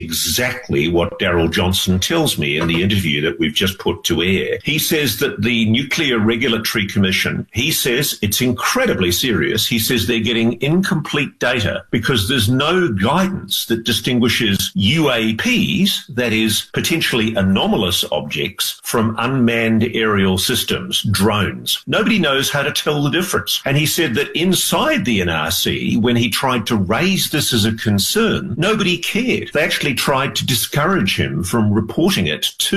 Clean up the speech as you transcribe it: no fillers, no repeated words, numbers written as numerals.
exactly what Daryl Johnson tells me in the interview that we've just put to air. He says that the Nuclear Regulatory Commission, he says it's incredibly serious. He says they're getting incomplete data because there's no guidance that distinguishes UAPs, that is potentially anomalous objects, from unmanned aerial systems, drones. Nobody knows how to tell the difference. And he said that inside the NRC, when he tried to raise this as a concern, nobody cared. They actually tried to discourage him from reporting it to